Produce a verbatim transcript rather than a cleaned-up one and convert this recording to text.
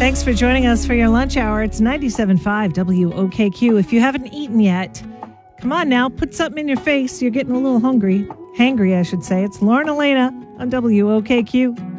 Thanks for joining us for your lunch hour. It's ninety-seven point five W O K Q. If you haven't eaten yet, come on now, put something in your face. You're getting a little hungry. Hangry, I should say. It's Lauren Elena on W O K Q.